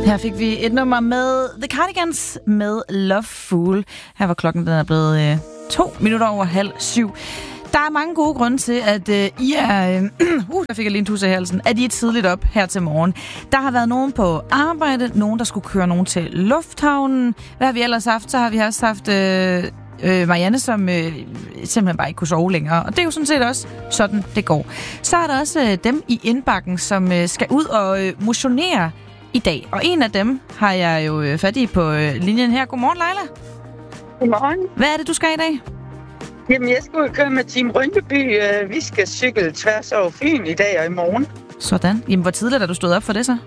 Her fik vi et nummer med The Cardigans med Love Fool. Her var klokken, den er blevet 2 minutter over 6:30. Der er mange gode grunde til, at I er... der fik jeg lige en tusse i halsen. At I er tidligt op her til morgen. Der har været nogen på arbejde, nogen der skulle køre nogen til lufthavnen. Hvad har vi ellers haft? Så har vi også haft Marianne, som simpelthen bare ikke kunne sove længere. Og det er jo sådan set også sådan, det går. Så er der også dem i indbakken, som skal ud og motionere i dag. Og en af dem har jeg jo fat i på linjen her. Godmorgen, Leila. Godmorgen. Hvad er det, du skal i dag? Jamen, jeg skulle køre med Team Rynkeby. Vi skal cykle tværs over Fyn i dag og i morgen. Sådan. Jamen, hvor tidligt er du stået op for det så?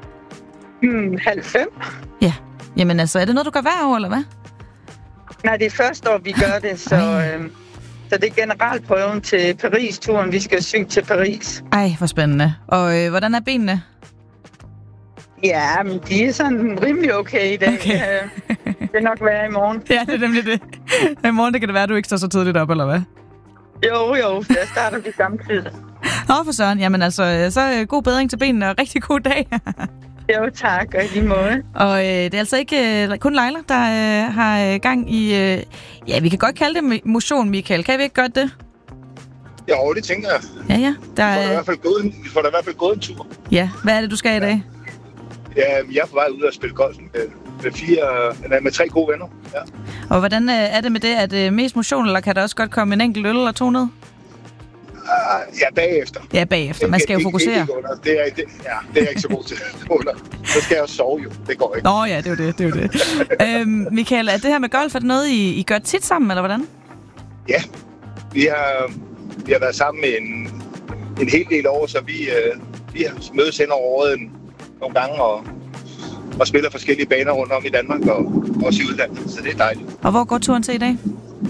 4:30. Ja. Jamen altså, er det noget, du gør hver år, eller hvad? Nej, det er første år, vi gør det, så det er generalprøven til Paris-turen. Vi skal cykle til Paris. Ej, hvor spændende. Og hvordan er benene? Ja, men de er sådan rimelig okay i dag. Okay. Det vil nok være i morgen. Ja, det er nemlig det. I morgen det kan det være, at du ikke står så tidligt op, eller hvad? Jo, der starter vi samtidig. For søren. Jamen altså, så god bedring til benene og rigtig god dag. Jo, tak, og i lige måde. Og det er altså ikke kun Leila, der har gang i... ja, vi kan godt kalde det motion, Michael. Kan vi ikke godt det? Jo, det tænker jeg. Ja. Vi får da i hvert fald gået en tur. Ja, hvad er det, du skal i dag? Ja, jeg er på vej ud og spille golf med 3 gode venner. Ja. Og hvordan er det med det? Er det mest motion, eller kan der også godt komme en enkelt øl eller 2 ned? Ja, bagefter. Ja, bagefter. Man skal jo fokusere. Det er jeg ikke så god til. Så skal jeg jo sove jo. Det går ikke. Nå ja, det er jo det. Michael, er det her med golf, er det noget, I gør tit sammen, eller hvordan? Ja, vi har været sammen med en hel del år, så vi har mødes hen over året nogle gange og spiller forskellige baner rundt om i Danmark og også i udlandet, så det er dejligt. Og hvor går turen til i dag?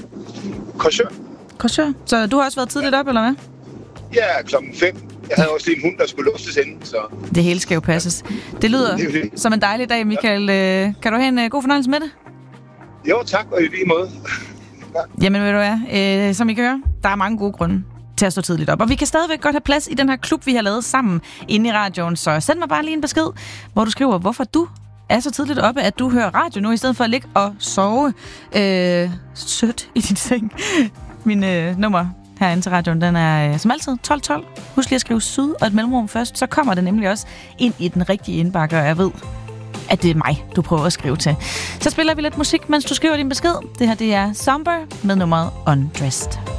Korsør. Så du har også været tidligt op, eller hvad? Ja, 5:00. Jeg havde også lige en hund, der skulle luftes ind, så... Det hele skal jo passes. Det lyder som en dejlig dag, Michael. Ja. Kan du have en god fornøjelse med det? Jo, tak, og i lige måde. Ja. Jamen, ved du hvad, som I kan høre, der er mange gode grunde til at stå tidligt op. Og vi kan stadigvæk godt have plads i den her klub, vi har lavet sammen inde i radioen. Så send mig bare lige en besked, hvor du skriver, hvorfor du er så tidligt oppe, at du hører radio nu, i stedet for at ligge og sove sødt i din seng. Min nummer herinde til radioen, den er som altid 1212. Husk lige at skrive syd og et mellemrum først, så kommer det nemlig også ind i den rigtige indbakke, og jeg ved, at det er mig, du prøver at skrive til. Så spiller vi lidt musik, mens du skriver din besked. Det her, det er Somber med nummeret Undressed.